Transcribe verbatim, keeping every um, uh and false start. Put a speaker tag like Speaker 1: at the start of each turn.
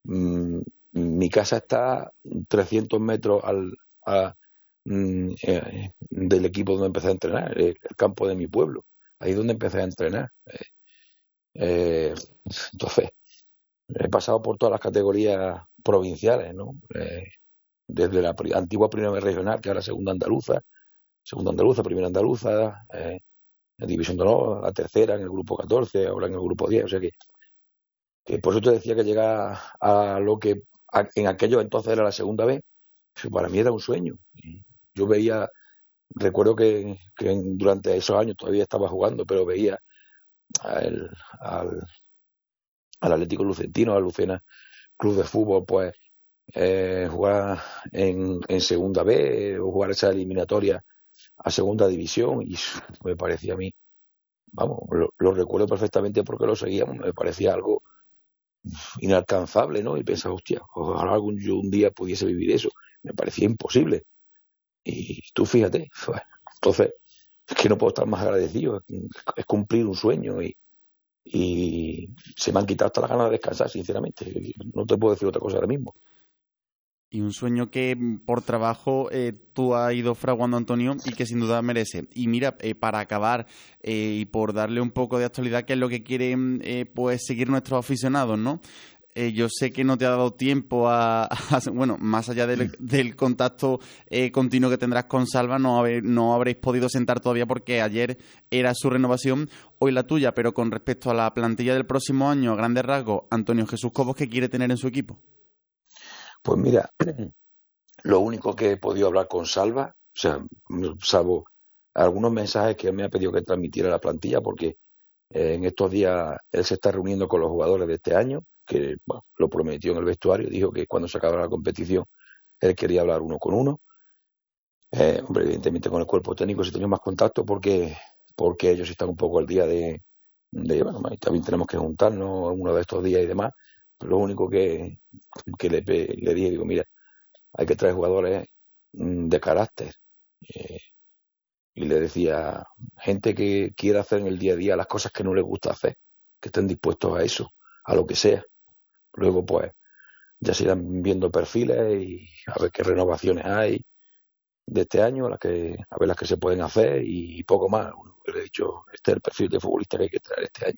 Speaker 1: mm, mi casa está trescientos metros al, a, mm, eh, del equipo donde empecé a entrenar, el, el campo de mi pueblo. Ahí es donde empecé a entrenar. Eh, eh, entonces, he pasado por todas las categorías provinciales, ¿no? Eh, desde la pri- antigua primera regional, que ahora segunda andaluza, segunda andaluza, primera andaluza, eh, la división de honor, la tercera en el grupo catorce, ahora en el grupo diez. O sea que, que por eso te decía que llegar a lo que a- en aquellos entonces era la segunda vez, eso para mí era un sueño. Y yo veía, recuerdo que, que en- durante esos años todavía estaba jugando, pero veía al, al, al Atlético Lucentino, a Lucena Club de Fútbol, pues eh, jugar en, en segunda B o jugar esa eliminatoria a segunda división y me parecía a mí, vamos, lo, lo recuerdo perfectamente porque lo seguíamos, me parecía algo inalcanzable, ¿no? Y pensaba, hostia, ojalá algún yo un día pudiese vivir eso. Me parecía imposible. Y tú fíjate, pues, entonces, es que no puedo estar más agradecido, es, es cumplir un sueño y, y se me han quitado hasta las ganas de descansar, sinceramente. No te puedo decir otra cosa ahora mismo.
Speaker 2: Y un sueño que mm, por trabajo eh, tú has ido fraguando, Antonio, y que sin duda merece. Y mira, eh, para acabar eh, y por darle un poco de actualidad, que es lo que quieren eh, pues seguir nuestros aficionados, ¿no? Eh, yo sé que no te ha dado tiempo a, a bueno, más allá del, del contacto eh, continuo que tendrás con Salva, no, haber, no habréis podido sentar todavía porque ayer era su renovación, hoy la tuya, pero con respecto a la plantilla del próximo año, a grandes rasgos, Antonio Jesús Cobos, ¿qué quiere tener en su equipo?
Speaker 1: Pues mira, lo único que he podido hablar con Salva, o sea, salvo algunos mensajes que él me ha pedido que transmitiera a la plantilla, porque eh, en estos días él se está reuniendo con los jugadores de este año, que bueno, lo prometió en el vestuario, dijo que cuando se acabara la competición él quería hablar uno con uno. Eh, hombre, evidentemente con el cuerpo técnico se tenía más contacto porque, porque ellos están un poco al día de, de bueno, también tenemos que juntarnos uno de estos días y demás. Pero lo único que, que le, le dije, digo, mira, hay que traer jugadores mm, de carácter. Eh, y le decía, gente que quiera hacer en el día a día las cosas que no les gusta hacer, que estén dispuestos a eso, a lo que sea. Luego, pues, ya se irán viendo perfiles y a ver qué renovaciones hay de este año, las que, a ver las que se pueden hacer y poco más. Le he dicho, este es el perfil de futbolista que hay que traer este año.